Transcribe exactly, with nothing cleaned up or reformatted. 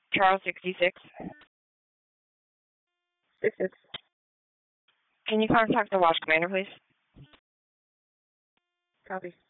Charles sixty-six. Six six. Can you contact the watch commander, please? Copy.